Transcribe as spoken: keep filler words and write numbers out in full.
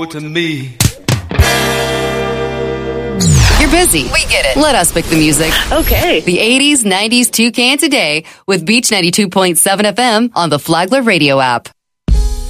to me. You're busy. We get it. Let us pick the music. Okay. The eighties, nineties, Toucan Today with Beach ninety-two point seven F M on the Flagler Radio app.